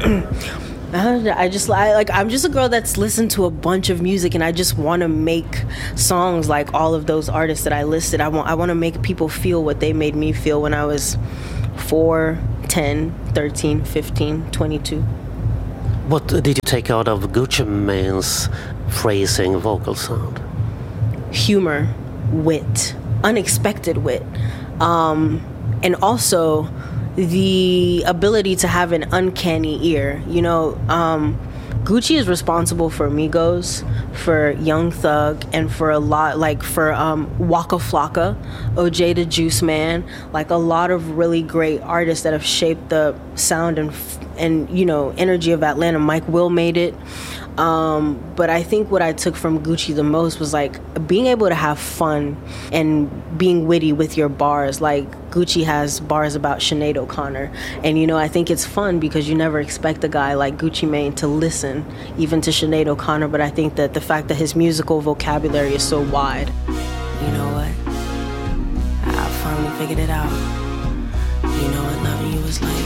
I'm just a girl that's listened to a bunch of music, and I just want to make songs like all of those artists that I listed. I want to make people feel what they made me feel when I was 4, 10, 13, 15, 22. What did you take out of Gucci Mane's phrasing vocal sound? Humor, wit, unexpected wit, and also the ability to have an uncanny ear. Gucci is responsible for Migos, for Young Thug, and for a lot, for Waka Flocka, OJ the Juice Man, a lot of really great artists that have shaped the sound and energy of Atlanta. Mike Will made it. But I think what I took from Gucci the most was being able to have fun and being witty with your bars. Gucci has bars about Sinead O'Connor, and I think it's fun because you never expect a guy like Gucci Mane to listen even to Sinead O'Connor, but I think that the fact that his musical vocabulary is so wide. You know what? I finally figured it out. You know what loving you is like.